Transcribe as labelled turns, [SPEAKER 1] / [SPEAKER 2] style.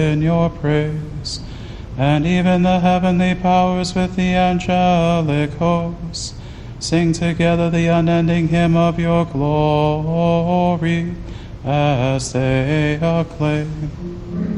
[SPEAKER 1] in your praise. And even the heavenly powers with the angelic hosts sing together the unending hymn of your glory as they acclaim.